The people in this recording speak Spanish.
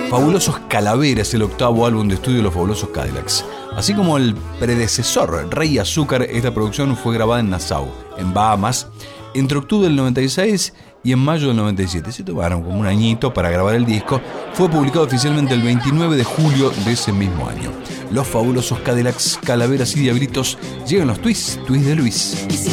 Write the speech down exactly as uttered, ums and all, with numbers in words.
Fabulosos Calaveras, el octavo álbum de estudio de los Fabulosos Cadillacs. Así como el predecesor, Rey Azúcar, esta producción fue grabada en Nassau, en Bahamas, entre octubre del noventa y seis y en mayo del noventa y siete. Se tomaron como un añito para grabar el disco. Fue publicado oficialmente el veintinueve de julio de ese mismo año. Los Fabulosos Cadillacs, Calaveras y Diablitos, llegan los Twist, Twist de Luis.